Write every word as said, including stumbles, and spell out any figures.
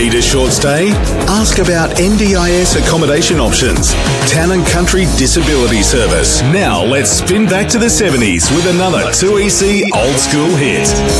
Need a short stay? Ask about N D I S accommodation options. Town and Country Disability Service. Now let's spin back to the seventies with another two E C old school hit.